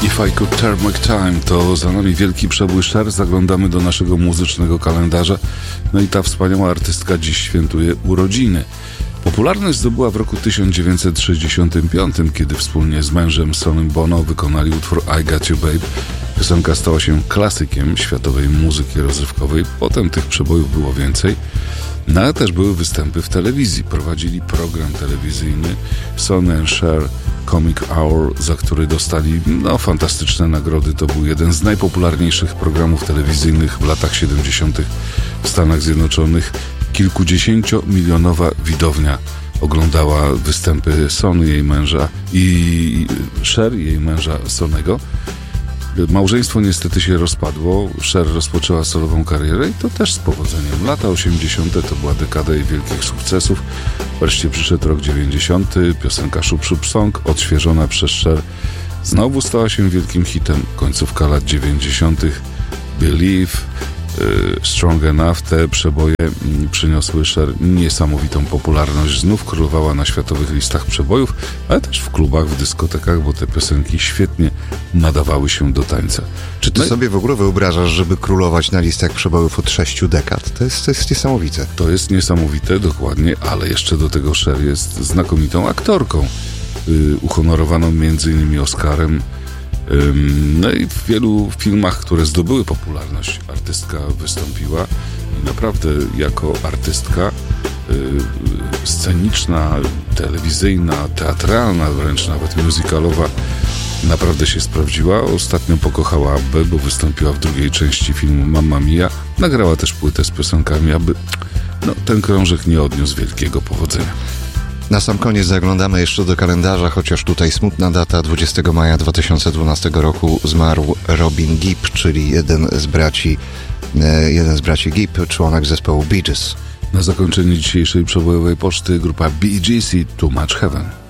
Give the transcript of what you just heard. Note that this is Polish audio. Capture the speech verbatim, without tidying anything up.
If I Could Turn Back Time, to za nami wielki przebój Cher. Zaglądamy do naszego muzycznego kalendarza. No i ta wspaniała artystka dziś świętuje urodziny. Popularność zdobyła w roku tysiąc dziewięćset sześćdziesiątym piątym, kiedy wspólnie z mężem Sonym Bono wykonali utwór I Got You Babe. Piosenka stała się klasykiem światowej muzyki rozrywkowej. Potem tych przebojów było więcej. No ale też były występy w telewizji. Prowadzili program telewizyjny Sonny and Cher Comic Hour, za który dostali no, fantastyczne nagrody. To był jeden z najpopularniejszych programów telewizyjnych w latach siedemdziesiątych w Stanach Zjednoczonych. Kilkudziesięciomilionowa widownia oglądała występy Sonny, jej męża, i Cher, jej męża Sonnego. Małżeństwo niestety się rozpadło. Cher rozpoczęła solową karierę i to też z powodzeniem. Lata osiemdziesiąte to była dekada jej wielkich sukcesów. Wreszcie przyszedł rok dziewięćdziesiąty. Piosenka Shup Shup Song, odświeżona przez Cher, znowu stała się wielkim hitem. Końcówka lat dziewięćdziesiątych. Believe, Strong Enough, te przeboje przyniosły Cher niesamowitą popularność. Znów królowała na światowych listach przebojów, ale też w klubach, w dyskotekach, bo te piosenki świetnie nadawały się do tańca. Czy ty no sobie w ogóle wyobrażasz, żeby królować na listach przebojów od sześciu dekad? To jest, to jest niesamowite. To jest niesamowite, dokładnie, ale jeszcze do tego Cher jest znakomitą aktorką, yy, uhonorowaną między innymi Oscarem. No i w wielu filmach, które zdobyły popularność, artystka wystąpiła i naprawdę jako artystka sceniczna, telewizyjna, teatralna, wręcz nawet musicalowa, naprawdę się sprawdziła. Ostatnio pokochała Abbę, bo wystąpiła w drugiej części filmu Mamma Mia. Nagrała też płytę z piosenkami, aby no, ten krążek nie odniósł wielkiego powodzenia. Na sam koniec zaglądamy jeszcze do kalendarza, chociaż tutaj smutna data. dwudziestego maja dwa tysiące dwunastego roku zmarł Robin Gibb, czyli jeden z braci, jeden z braci Gibb, członek zespołu Bee Gees. Na zakończenie dzisiejszej przebojowej poczty grupa Bee Gees i Too Much Heaven.